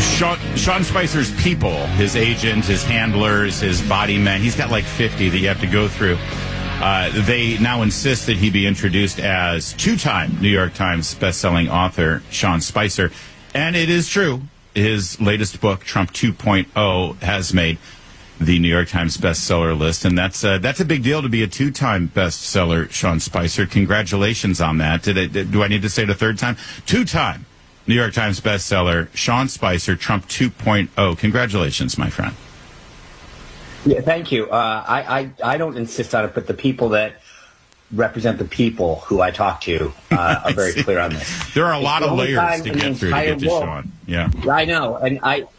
Sean Spicer's people, his agent, his handlers, his body men, he's got like 50 that you have to go through. They now insist that he be introduced as two-time New York Times bestselling author Sean Spicer. And it is true. His latest book, Trump 2.0, has made the New York Times bestseller list. And that's a big deal to be a two-time bestseller, Sean Spicer. Congratulations on that. Do I need to say it a third time? Two-time New York Times bestseller, Sean Spicer, Trump 2.0. Congratulations, my friend. Yeah, thank you. I don't insist on it, but the people that represent the people who I talk to are very clear on this. There are a lot of layers to get through to get to Sean. Yeah, I know, and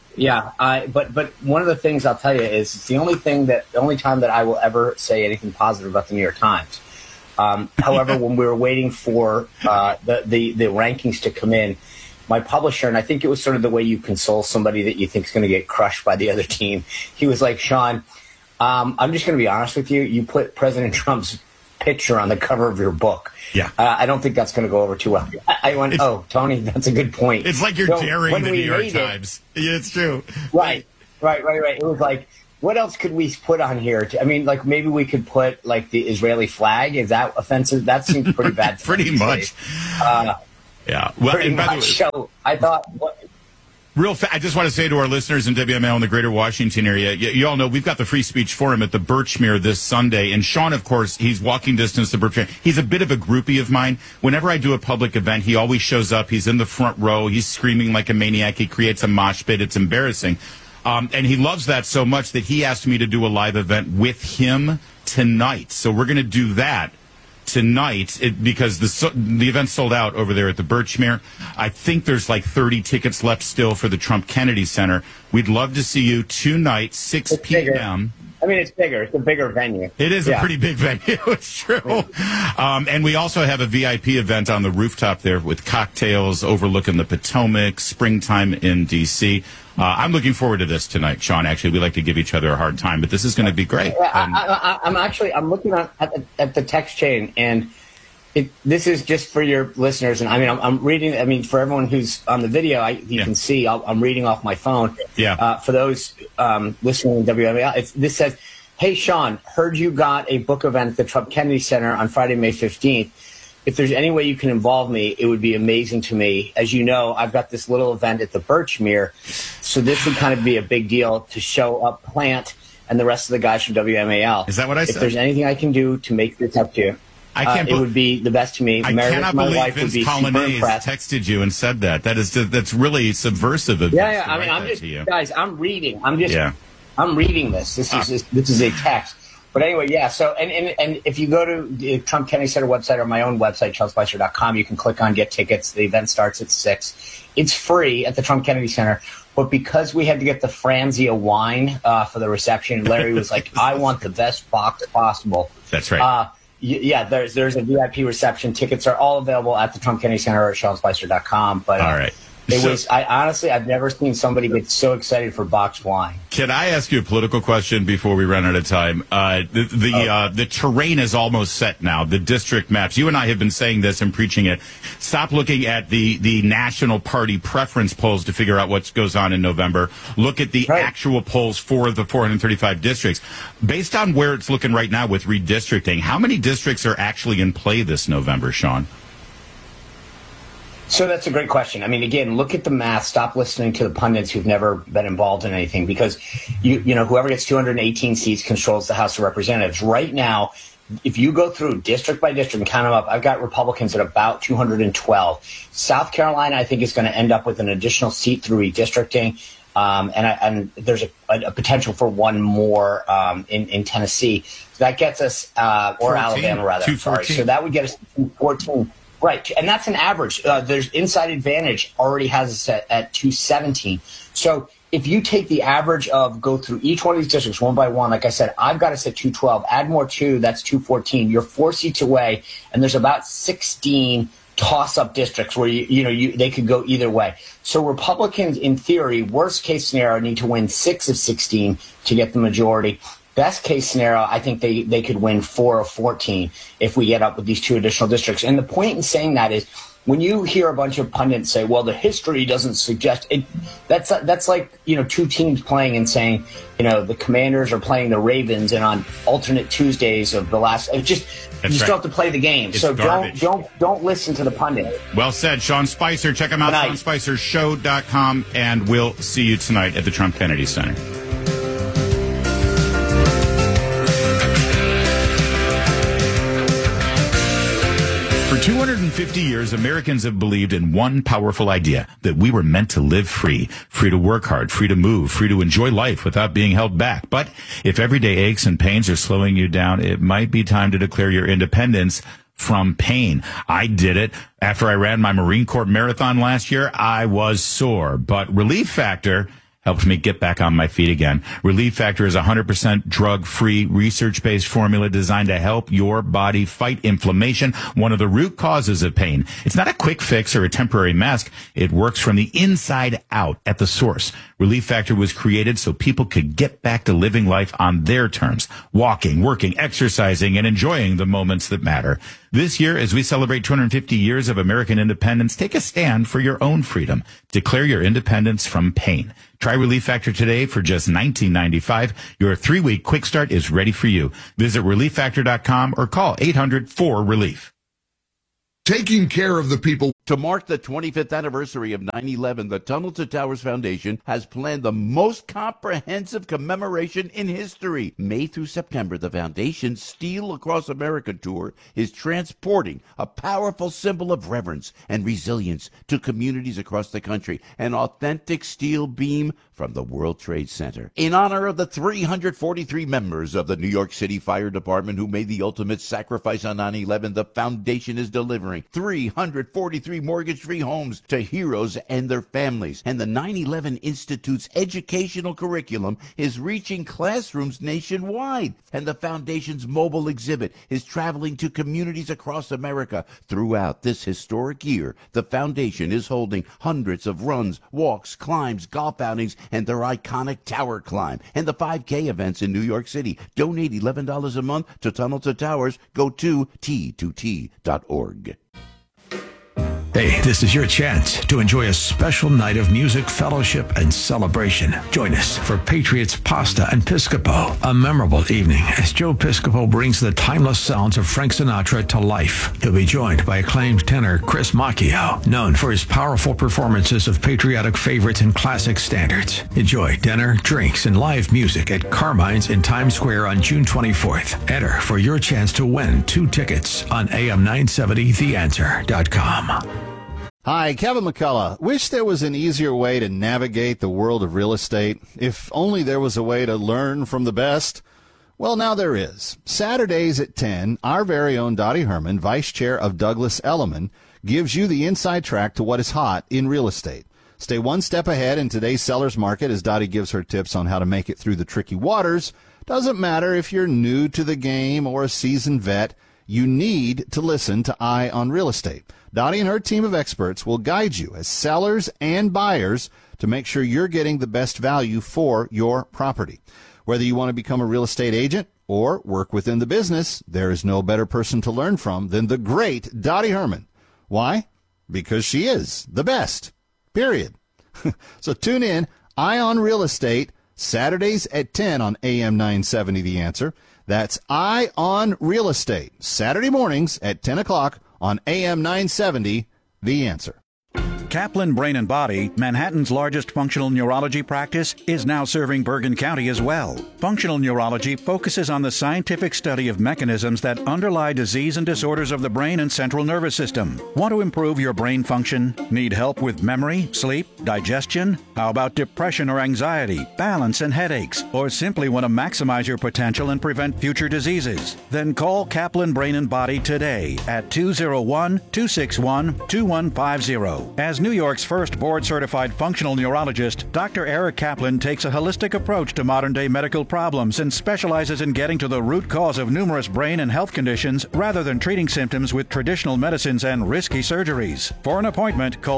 but one of the things I'll tell you is it's the only time that I will ever say anything positive about the New York Times. However, when we were waiting for the rankings to come in, my publisher, and I think it was sort of the way you console somebody that you think is going to get crushed by the other team. He was like, Sean, I'm just going to be honest with you. You put President Trump's picture on the cover of your book. Yeah. I don't think that's going to go over too well. I went, Tony, that's a good point. It's like you're daring the New York Times. Yeah, it's true. Right. It was like, what else could we put on here? Like maybe we could put like the Israeli flag. Is that offensive? That seems pretty bad. Pretty much. Yeah. Well, and by the way, so I thought. I just want to say to our listeners in WML in the greater Washington area, you all know we've got the Free Speech Forum at the Birchmere this Sunday. And Sean, of course, he's walking distance to Birchmere. He's a bit of a groupie of mine. Whenever I do a public event, he always shows up. He's in the front row. He's screaming like a maniac. He creates a mosh pit. It's embarrassing. And he loves that so much that he asked me to do a live event with him tonight. So we're going to do that tonight because the event sold out over there at the Birchmere. I think there's like 30 tickets left still for the Trump Kennedy Center. We'd love to see you tonight, 6 p.m. It's bigger. It's a bigger venue. It is a pretty big venue. It's true. And we also have a VIP event on the rooftop there with cocktails overlooking the Potomac, springtime in D.C. I'm looking forward to this tonight, Sean. Actually, we like to give each other a hard time, but this is going to be great. I'm looking at the text chain, and this is just for your listeners. And I'm reading. For everyone who's on the video, you can see I'm reading off my phone. Yeah. For those listening to WMAL, this says, "Hey, Sean, heard you got a book event at the Trump Kennedy Center on Friday, May 15th. If there's any way you can involve me, it would be amazing to me. As you know, I've got this little event at the Birchmere, so this would kind of be a big deal to show up Plant and the rest of the guys from WMAL. Is that what I said? If there's anything I can do to make this up to you, it would be the best to me. I cannot believe Vince Coglianese texted you and said that. That's really subversive of Vince. I'm reading. I'm reading this. This is a text. But anyway, yeah. So, and if you go to the Trump Kennedy Center website or my own website, seanspicer.com, you can click on Get Tickets. The event starts at 6. It's free at the Trump Kennedy Center. But because we had to get the Franzia wine for the reception, Larry was like, I want the best box possible. That's right. There's a VIP reception. Tickets are all available at the Trump Kennedy Center or at seanspicer.com. But all right. I've never seen somebody get so excited for boxed wine. Can I ask you a political question before we run out of time? The terrain is almost set now. The district maps. You and I have been saying this and preaching it. Stop looking at the national party preference polls to figure out what goes on in November. Look at the actual polls for the 435 districts. Based on where it's looking right now with redistricting, how many districts are actually in play this November, Sean? So that's a great question. Again, look at the math. Stop listening to the pundits who've never been involved in anything, because whoever gets 218 seats controls the House of Representatives. Right now, if you go through district by district and count them up, I've got Republicans at about 212. South Carolina, I think, is going to end up with an additional seat through redistricting. And there's a potential for one more in Tennessee. So that gets us, or 14, Alabama, rather. Sorry. So that would get us to 14. Right, and that's an average. There's Inside Advantage already has us at 217. So if you take the average of go through each one of these districts one by one, like I said, I've got us at 212. Add more 2, that's 214. You're 4 seats away, and there's about 16 toss-up districts where they could go either way. So Republicans, in theory, worst case scenario, need to win 6 of 16 to get the majority. Best case scenario, I think they could win 4 of 14 if we get up with these 2 additional districts. And the point in saying that is when you hear a bunch of pundits say, well, the history doesn't suggest it, that's like, two teams playing and saying, the Commanders are playing the Ravens and on alternate Tuesdays of the last, still have to play the game. It's so garbage. don't listen to the pundit. Well said, Sean Spicer. Check him out, SeanSpicerShow.com, and we'll see you tonight at the Trump Kennedy Center. For 250 years, Americans have believed in one powerful idea, that we were meant to live free to work hard, free to move, free to enjoy life without being held back. But if everyday aches and pains are slowing you down, it might be time to declare your independence from pain. I did it. After I ran my Marine Corps marathon last year, I was sore, but Relief Factor helped me get back on my feet again. Relief Factor is a 100% drug-free, research-based formula designed to help your body fight inflammation, one of the root causes of pain. It's not a quick fix or a temporary mask. It works from the inside out at the source. Relief Factor was created so people could get back to living life on their terms, walking, working, exercising, and enjoying the moments that matter. This year, as we celebrate 250 years of American independence, take a stand for your own freedom. Declare your independence from pain. Try Relief Factor today for just $19.95. Your 3-week quick start is ready for you. Visit ReliefFactor.com or call 800-4RELIEF. Taking care of the people. To mark the 25th anniversary of 9/11, the Tunnel to Towers Foundation has planned the most comprehensive commemoration in history. May through September, the foundation's Steel Across America tour is transporting a powerful symbol of reverence and resilience to communities across the country, an authentic steel beam from the World Trade Center. In honor of the 343 members of the New York City Fire Department who made the ultimate sacrifice on 9/11, the foundation is delivering 343 mortgage-free homes to heroes and their families. And the 9/11 Institute's educational curriculum is reaching classrooms nationwide. And the foundation's mobile exhibit is traveling to communities across America. Throughout this historic year, the foundation is holding hundreds of runs, walks, climbs, golf outings, and their iconic tower climb, and the 5K events in New York City. Donate $11 a month to Tunnel to Towers. Go to T2T.org. Hey, this is your chance to enjoy a special night of music, fellowship, and celebration. Join us for Patriots Pasta and Piscopo, a memorable evening as Joe Piscopo brings the timeless sounds of Frank Sinatra to life. He'll be joined by acclaimed tenor Chris Macchio, known for his powerful performances of patriotic favorites and classic standards. Enjoy dinner, drinks, and live music at Carmine's in Times Square on June 24th. Enter for your chance to win 2 tickets on am970theanswer.com. Hi, Kevin McCullough. Wish there was an easier way to navigate the world of real estate. If only there was a way to learn from the best. Well, now there is. Saturdays at 10, our very own Dottie Herman, Vice Chair of Douglas Elliman, gives you the inside track to what is hot in real estate. Stay one step ahead in today's seller's market as Dottie gives her tips on how to make it through the tricky waters. Doesn't matter if you're new to the game or a seasoned vet, you need to listen to Eye on Real Estate. Dottie and her team of experts will guide you as sellers and buyers to make sure you're getting the best value for your property. Whether you want to become a real estate agent or work within the business, there is no better person to learn from than the great Dottie Herman. Why? Because she is the best. Period. So tune in, Eye on Real Estate, Saturdays at 10 on AM 970 The Answer. That's Eye on Real Estate, Saturday mornings at 10 o'clock on AM 970, The Answer. Kaplan Brain and Body, Manhattan's largest functional neurology practice, is now serving Bergen County as well. Functional neurology focuses on the scientific study of mechanisms that underlie disease and disorders of the brain and central nervous system. Want to improve your brain function? Need help with memory, sleep, digestion? How about depression or anxiety, balance and headaches? Or simply want to maximize your potential and prevent future diseases? Then call Kaplan Brain and Body today at 201-261-2150. As New York's first board-certified functional neurologist, Dr. Eric Kaplan takes a holistic approach to modern-day medical problems and specializes in getting to the root cause of numerous brain and health conditions rather than treating symptoms with traditional medicines and risky surgeries. For an appointment, call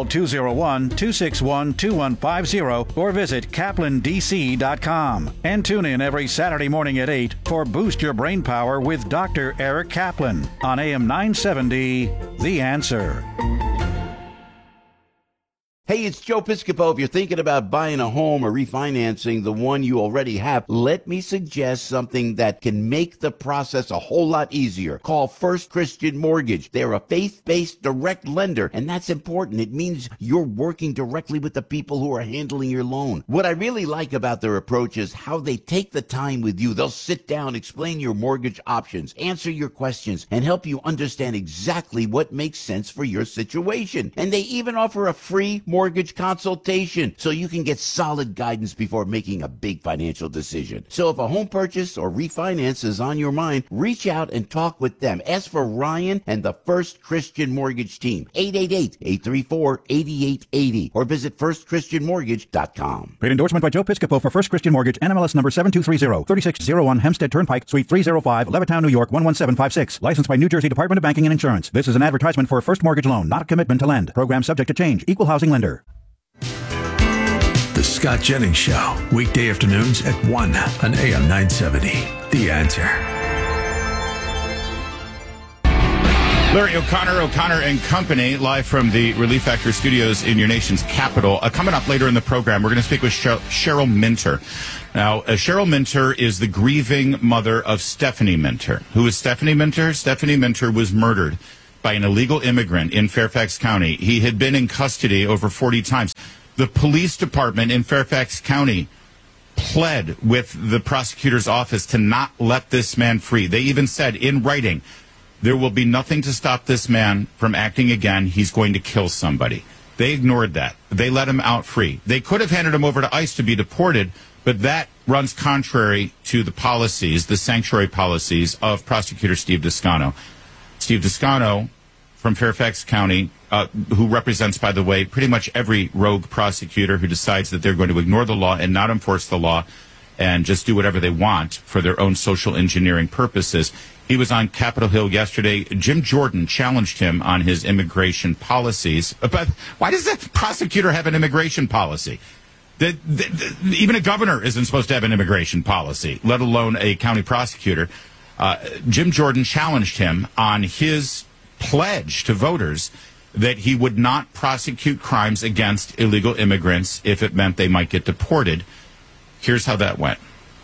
201-261-2150 or visit kaplandc.com. And tune in every Saturday morning at 8 for Boost Your Brain Power with Dr. Eric Kaplan on AM 970, The Answer. Hey, it's Joe Piscopo. If you're thinking about buying a home or refinancing the one you already have, let me suggest something that can make the process a whole lot easier. Call First Christian Mortgage. They're a faith-based direct lender, and that's important. It means you're working directly with the people who are handling your loan. What I really like about their approach is how they take the time with you. They'll sit down, explain your mortgage options, answer your questions, and help you understand exactly what makes sense for your situation. And they even offer a free mortgage consultation so you can get solid guidance before making a big financial decision. So if a home purchase or refinance is on your mind, reach out and talk with them. Ask for Ryan and the First Christian Mortgage team, 888-834-8880, or visit firstchristianmortgage.com. Paid endorsement by Joe Piscopo for First Christian Mortgage, NMLS number 7230, 3601 Hempstead Turnpike, Suite 305, Levittown, New York, 11756. Licensed by New Jersey Department of Banking and Insurance. This is an advertisement for a first mortgage loan, not a commitment to lend. Program subject to change. Equal housing lender. The Scott Jennings Show, weekday afternoons at 1 on AM 970. The Answer. Larry O'Connor and Company, live from the Relief Factor studios in your nation's capital. Coming up later in the program, we're going to speak with Cheryl Minter. Now, Cheryl Minter is the grieving mother of Stephanie Minter. Who is Stephanie Minter? Stephanie Minter was murdered by an illegal immigrant in Fairfax County. He had been in custody over 40 times. The police department in Fairfax County pled with the prosecutor's office to not let this man free. They even said in writing, there will be nothing to stop this man from acting again. He's going to kill somebody. They ignored that. They let him out free. They could have handed him over to ICE to be deported, but that runs contrary to the policies, the sanctuary policies of Prosecutor Steve Descano. Steve Descano from Fairfax County, who represents, by the way, pretty much every rogue prosecutor who decides that they're going to ignore the law and not enforce the law and just do whatever they want for their own social engineering purposes. He was on Capitol Hill yesterday. Jim Jordan challenged him on his immigration policies. But why does the prosecutor have an immigration policy? Even a governor isn't supposed to have an immigration policy, let alone a county prosecutor. Jim Jordan challenged him on his pledge to voters that he would not prosecute crimes against illegal immigrants if it meant they might get deported. Here's how that went.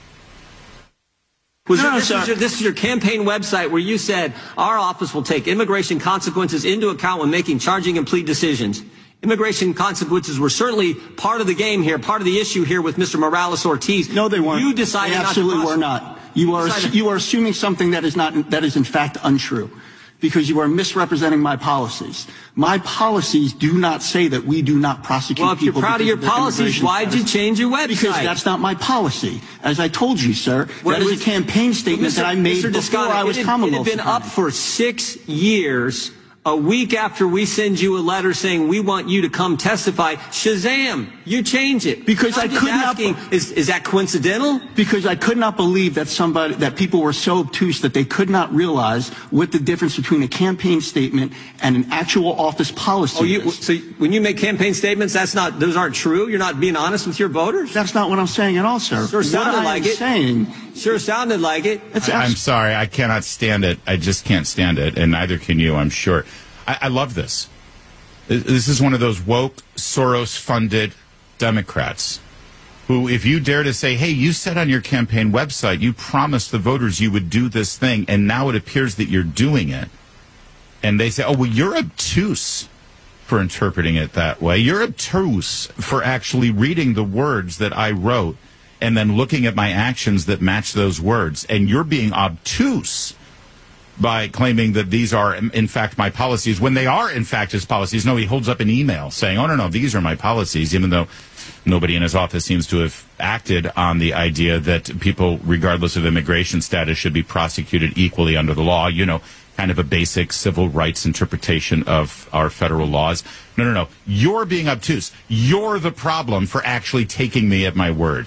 This is your campaign website where you said our office will take immigration consequences into account when making charging and plea decisions. Immigration consequences were certainly part of the game here, part of the issue here with Mr. Morales-Ortiz. No, they weren't. You decided they absolutely were not. You are assuming something that is in fact untrue, because you are misrepresenting my policies. My policies do not say that we do not prosecute people. Well, if you're proud of your policies, why did you change your website? Because that's not my policy. As I told you, sir, that is a campaign statement that I made before I was Commonwealth It had been up for 6 years. A week after we send you a letter saying we want you to come testify, shazam, you change it. Because I could not. Is that coincidental? Because I could not believe that people were so obtuse that they could not realize what the difference between a campaign statement and an actual office policy is. So when you make campaign statements, those aren't true? You're not being honest with your voters? That's not what I'm saying at all, sir. Sure sounded like it. Sure sounded like it. I'm sorry. I cannot stand it. I just can't stand it. And neither can you, I'm sure. I love this. This is one of those woke, Soros-funded Democrats who, if you dare to say, hey, you said on your campaign website, you promised the voters you would do this thing, and now it appears that you're doing it. And they say, oh, well, you're obtuse for interpreting it that way. You're obtuse for actually reading the words that I wrote and then looking at my actions that match those words. And you're being obtuse by claiming that these are, in fact, my policies, when they are, in fact, his policies. No, he holds up an email saying, oh, no, these are my policies, even though nobody in his office seems to have acted on the idea that people, regardless of immigration status, should be prosecuted equally under the law. You know, kind of a basic civil rights interpretation of our federal laws. No. You're being obtuse. You're the problem for actually taking me at my word.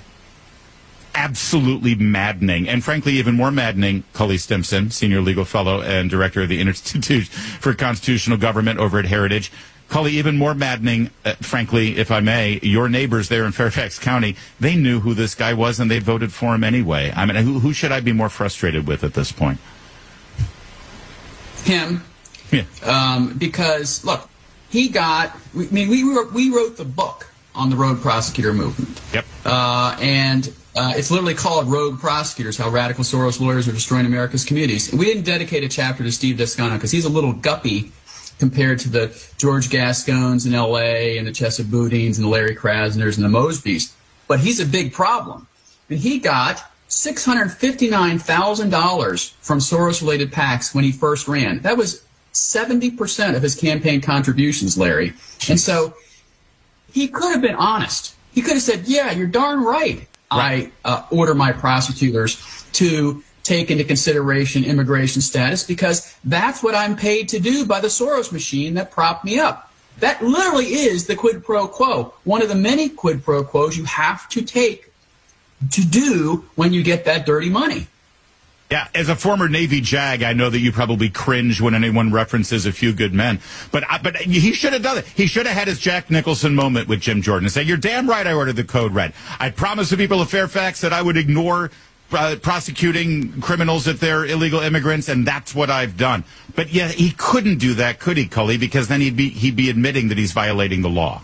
Absolutely maddening. And frankly, even more maddening, Cully Stimson, Senior Legal Fellow and Director of the Institute for Constitutional Government over at Heritage. Cully, even more maddening, frankly, if I may, your neighbors there in Fairfax County, they knew who this guy was and they voted for him anyway. I mean, who should I be more frustrated with at this point? Him. Yeah. Because, look, we wrote the book on the rogue prosecutor movement. Yep. And it's literally called Rogue Prosecutors, How Radical Soros Lawyers Are Destroying America's Communities. And we didn't dedicate a chapter to Steve Descano because he's a little guppy compared to the George Gascons in L.A. and the Chesa Boudins and the Larry Krasners and the Mosbys. But he's a big problem. And he got $659,000 from Soros-related PACs when he first ran. That was 70% of his campaign contributions, Larry. And so he could have been honest. He could have said, yeah, you're darn right. I order my prosecutors to take into consideration immigration status because that's what I'm paid to do by the Soros machine that propped me up. That literally is the quid pro quo, one of the many quid pro quos you have to take to do when you get that dirty money. Yeah, as a former Navy JAG, I know that you probably cringe when anyone references A Few Good Men. But he should have done it. He should have had his Jack Nicholson moment with Jim Jordan and say, you're damn right I ordered the code red. I promised the people of Fairfax that I would ignore prosecuting criminals if they're illegal immigrants, and that's what I've done. But yeah, he couldn't do that, could he, Cully? Because then he'd be admitting that he's violating the law.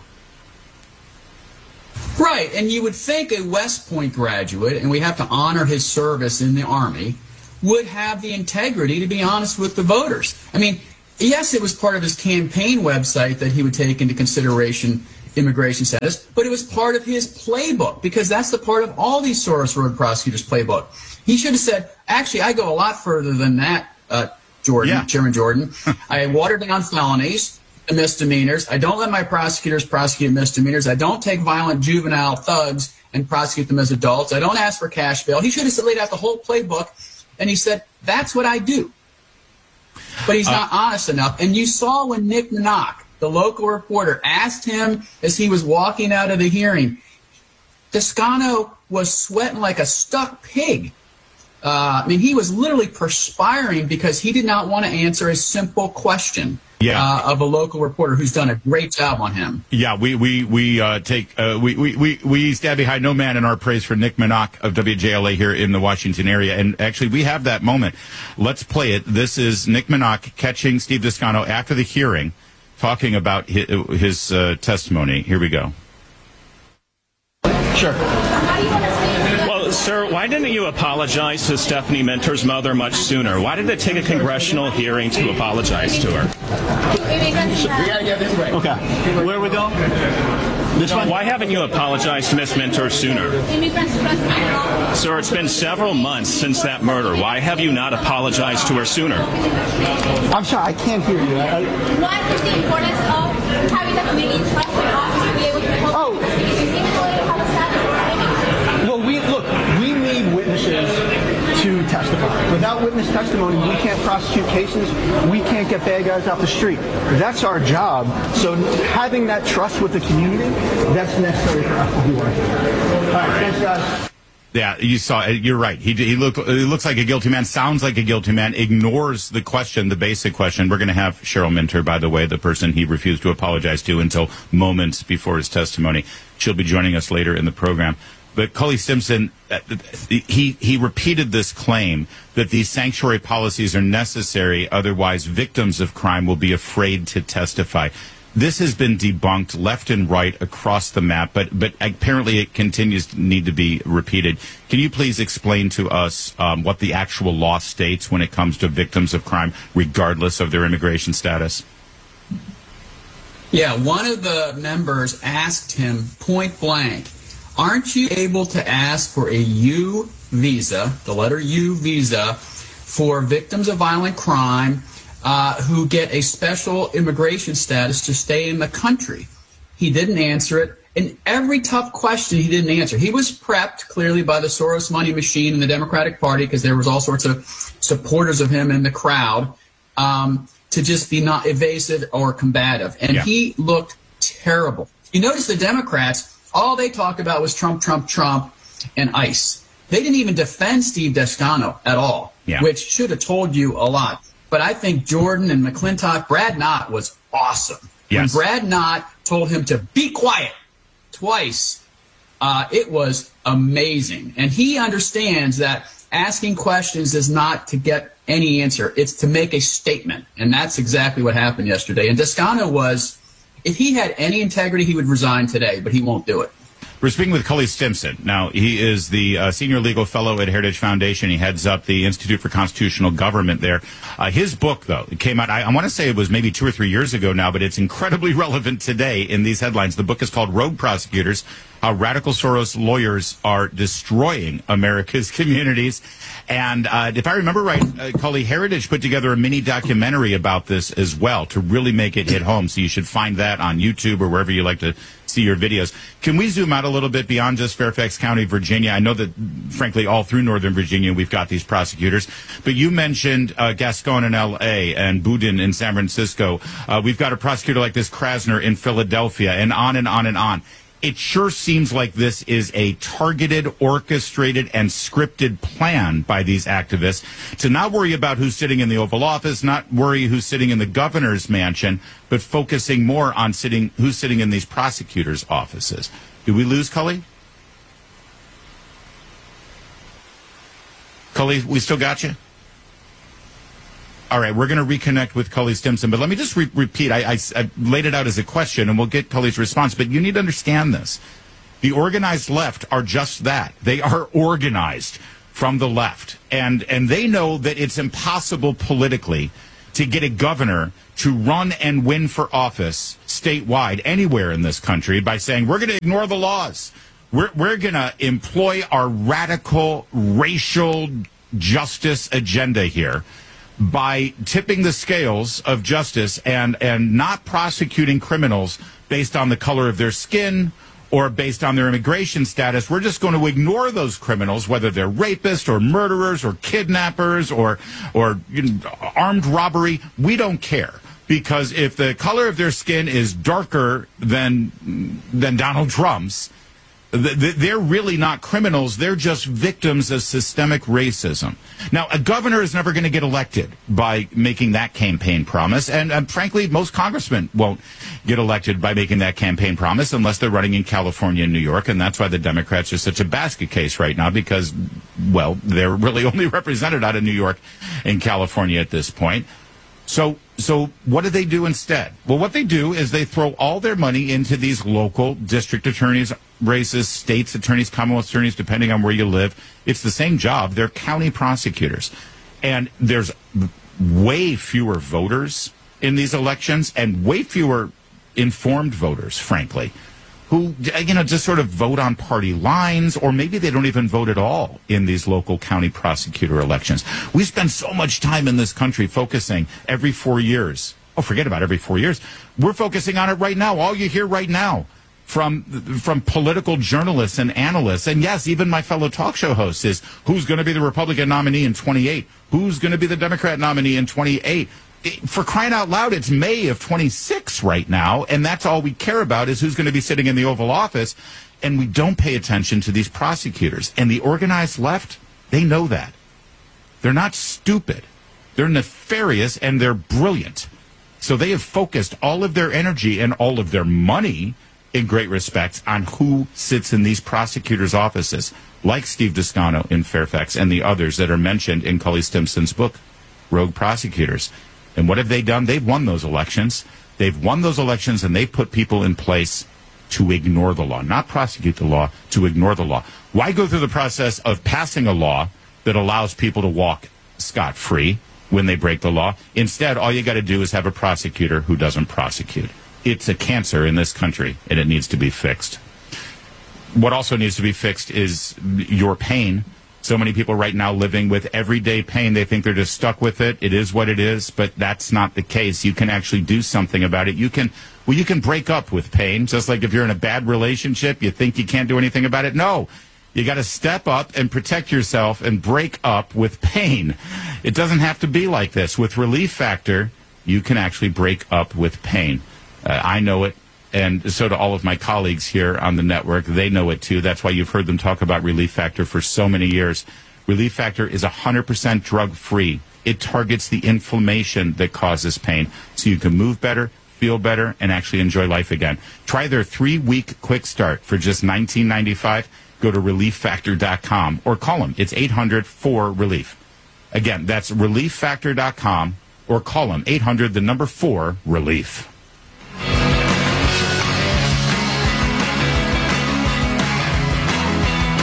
Right, and you would think a West Point graduate, and we have to honor his service in the Army, would have the integrity to be honest with the voters. I mean, yes, it was part of his campaign website that he would take into consideration immigration status, but it was part of his playbook because that's the part of all these Soros rogue prosecutors' playbook. He should have said, actually, I go a lot further than that, Chairman Jordan. I water down felonies, misdemeanors. I don't let my prosecutors prosecute misdemeanors. I don't take violent juvenile thugs and prosecute them as adults. I don't ask for cash bail. He should have laid out the whole playbook, and he said, that's what I do. But he's not honest enough. And you saw when Nick Minock, the local reporter, asked him as he was walking out of the hearing, Descano was sweating like a stuck pig. I mean, he was literally perspiring because he did not want to answer a simple question of a local reporter who's done a great job on him. Yeah, we stand behind no man in our praise for Nick Minock of WJLA here in the Washington area. And actually, we have that moment. Let's play it. This is Nick Minock catching Steve Descano after the hearing, talking about his testimony. Here we go. Sure. Well, sir, why didn't you apologize to Stephanie Minter's mother much sooner? Why did it take a congressional hearing to apologize to her? We gotta get this right. Okay. Where are we going? This one? Why haven't you apologized to Miss Minter sooner? Sir, it's been several months since that murder. Why have you not apologized to her sooner? I'm sorry, I can't hear you. What is the importance of having the community trust in office to be able to help Well, we need witnesses to testify. Without witness testimony, we can't prosecute cases. We can't get bad guys off the street. That's our job. So having that trust with the community, that's necessary for us to do our job. All right, thanks, guys. Yeah, you saw it. You're right. He looks like a guilty man, sounds like a guilty man, ignores the question, the basic question. We're going to have Cheryl Minter, by the way, the person he refused to apologize to until moments before his testimony. She'll be joining us later in the program. But Cully Simpson, he repeated this claim that these sanctuary policies are necessary, otherwise victims of crime will be afraid to testify. This has been debunked left and right across the map, but apparently it continues to need to be repeated. Can you please explain to us what the actual law states when it comes to victims of crime, regardless of their immigration status? Yeah, one of the members asked him point blank, aren't you able to ask for a U visa, the letter U visa, for victims of violent crime who get a special immigration status to stay in the country? He didn't answer it. And every tough question he didn't answer. He was prepped clearly by the Soros money machine and the Democratic Party, because there was all sorts of supporters of him in the crowd, to just be not evasive or combative. And he looked terrible. You notice the Democrats, all they talked about was Trump, Trump, Trump, and ICE. They didn't even defend Steve Descano at all, which should have told you a lot. But I think Jordan and McClintock, Brad Knott was awesome. Yes. When Brad Knott told him to be quiet twice, it was amazing. And he understands that asking questions is not to get any answer. It's to make a statement. And that's exactly what happened yesterday. And Descano was if he had any integrity, he would resign today, but he won't do it. We're speaking with Cully Stimson. Now, he is the senior legal fellow at Heritage Foundation. He heads up the Institute for Constitutional Government there. His book, though, it came out, I want to say it was maybe 2 or 3 years ago now, but it's incredibly relevant today in these headlines. The book is called Rogue Prosecutors, How Radical Soros Lawyers Are Destroying America's Communities. And if I remember right, Cully, Heritage put together a mini documentary about this as well to really make it hit home. So you should find that on YouTube or wherever you like to see your videos. Can we zoom out a little bit beyond just Fairfax County, Virginia? I know that, frankly, all through Northern Virginia, we've got these prosecutors. But you mentioned Gascon in L.A. and Boudin in San Francisco. We've got a prosecutor like this, Krasner, in Philadelphia, and on and on and on. It sure seems like this is a targeted, orchestrated, and scripted plan by these activists to not worry about who's sitting in the Oval Office, not worry who's sitting in the governor's mansion, but focusing more on who's sitting in these prosecutors' offices. Did we lose Cully? Cully, we still got you? All right, we're going to reconnect with Cully Stimson, but let me just repeat. I laid it out as a question, and we'll get Cully's response, but you need to understand this. The organized left are just that. They are organized from the left, and they know that it's impossible politically to get a governor to run and win for office statewide anywhere in this country by saying, we're going to ignore the laws. We're going to employ our radical racial justice agenda here by tipping the scales of justice and not prosecuting criminals based on the color of their skin or based on their immigration status. We're just going to ignore those criminals, whether they're rapists or murderers or kidnappers or armed robbery. We don't care, because if the color of their skin is darker than Donald Trump's, they're really not criminals. They're just victims of systemic racism. Now, a governor is never going to get elected by making that campaign promise. And frankly, most congressmen won't get elected by making that campaign promise unless they're running in California and New York. And that's why the Democrats are such a basket case right now, because, well, they're really only represented out of New York and California at this point. So what do they do instead? Well, what they do is they throw all their money into these local district attorneys races, states attorneys, Commonwealth attorneys, depending on where you live. It's the same job. They're county prosecutors. And there's way fewer voters in these elections and way fewer informed voters, frankly, who, just sort of vote on party lines, or maybe they don't even vote at all in these local county prosecutor elections. We spend so much time in this country focusing every 4 years. Oh, forget about every 4 years. We're focusing on it right now. All you hear right now from political journalists and analysts, and yes, even my fellow talk show hosts, is who's going to be the Republican nominee in 28? Who's going to be the Democrat nominee in 28? For crying out loud, it's May of 26 right now, and that's all we care about is who's going to be sitting in the Oval Office, and we don't pay attention to these prosecutors. And the organized left, they know that. They're not stupid. They're nefarious, and they're brilliant. So they have focused all of their energy and all of their money, in great respect, on who sits in these prosecutors' offices, like Steve Descano in Fairfax and the others that are mentioned in Cully Stimson's book, Rogue Prosecutors. And what have they done? They've won those elections. They've won those elections, and they put people in place to ignore the law, not prosecute the law, to ignore the law. Why go through the process of passing a law that allows people to walk scot-free when they break the law? Instead, all you got to do is have a prosecutor who doesn't prosecute. It's a cancer in this country, and it needs to be fixed. What also needs to be fixed is your pain. So many people right now living with everyday pain. They think they're just stuck with it. It is what it is, but that's not the case. You can actually do something about it. You can break up with pain, just like if you're in a bad relationship, you think you can't do anything about it. No, you got to step up and protect yourself and break up with pain. It doesn't have to be like this. With Relief Factor, you can actually break up with pain. I know it, and so do all of my colleagues here on the network. They know it, too. That's why you've heard them talk about Relief Factor for so many years. Relief Factor is 100% drug-free. It targets the inflammation that causes pain, so you can move better, feel better, and actually enjoy life again. Try their 3-week quick start for just $19.95. Go to ReliefFactor.com or call them. It's 800-4-RELIEF. Again, that's ReliefFactor.com or call them 800-4-RELIEF.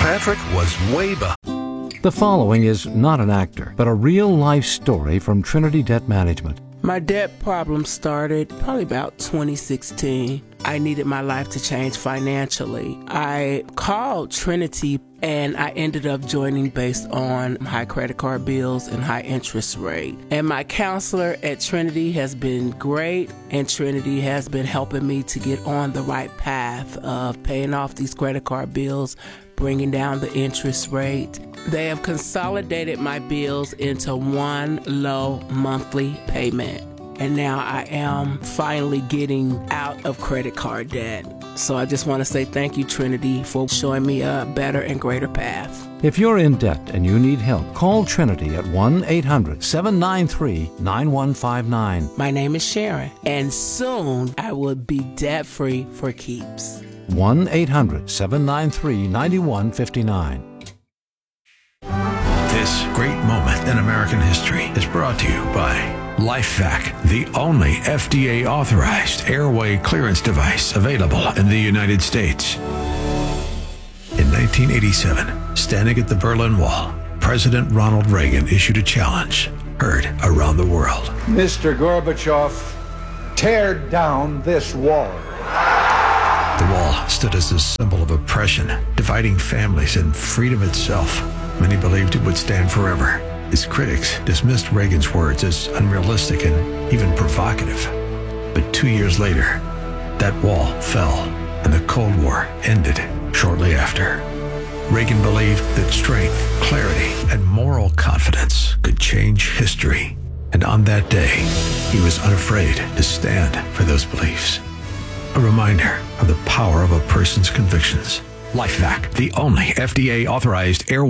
Patrick was way behind. The following is not an actor, but a real-life story from Trinity Debt Management. My debt problem started probably about 2016. I needed my life to change financially. I called Trinity and I ended up joining based on high credit card bills and high interest rate. And my counselor at Trinity has been great, and Trinity has been helping me to get on the right path of paying off these credit card bills, bringing down the interest rate. They have consolidated my bills into one low monthly payment. And now I am finally getting out of credit card debt. So I just want to say thank you, Trinity, for showing me a better and greater path. If you're in debt and you need help, call Trinity at 1-800-793-9159. My name is Sharon, and soon I will be debt-free for keeps. 1-800-793-9159. This great moment in American history is brought to you by LifeVac, the only FDA-authorized airway clearance device available in the United States. In 1987, standing at the Berlin Wall, President Ronald Reagan issued a challenge heard around the world. Mr. Gorbachev, tear down this wall. The wall stood as a symbol of oppression, dividing families and freedom itself. Many believed it would stand forever. His critics dismissed Reagan's words as unrealistic and even provocative. But 2 years later, that wall fell and the Cold War ended shortly after. Reagan believed that strength, clarity, and moral confidence could change history. And on that day, he was unafraid to stand for those beliefs. A reminder of the power of a person's convictions. LifeVac, the only FDA-authorized airway